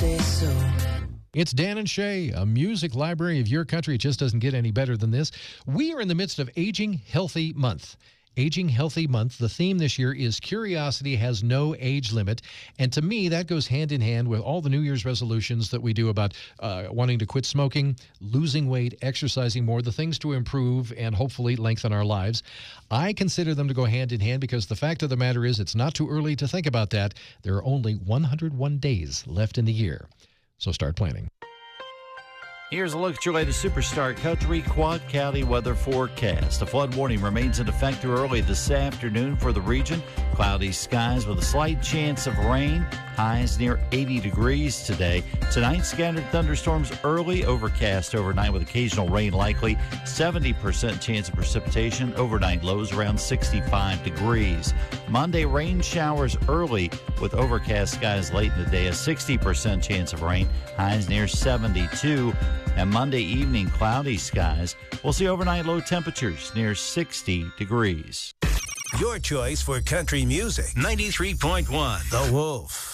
say so. It's Dan and Shay, a music library of your country. It just doesn't get any better than this. We are in the midst of Aging Healthy Month. Aging Healthy Month, the theme this year is Curiosity Has No Age Limit. And to me, that goes hand in hand with all the New Year's resolutions that we do about wanting to quit smoking, losing weight, exercising more, the things to improve and hopefully lengthen our lives. I consider them to go hand in hand because the fact of the matter is it's not too early to think about that. There are only 101 days left in the year. So start planning. Here's a look at your latest Superstar Country Quad County weather forecast. A flood warning remains in effect through early this afternoon for the region. Cloudy skies with a slight chance of rain. Highs near 80 degrees today. Tonight, scattered thunderstorms early, overcast overnight with occasional rain likely. 70% chance of precipitation. Overnight lows around 65 degrees. Monday, rain showers early with overcast skies late in the day. A 60% chance of rain. Highs near 72. And Monday evening, cloudy skies. We'll see overnight low temperatures near 60 degrees. Your choice for country music. 93.1 The Wolf.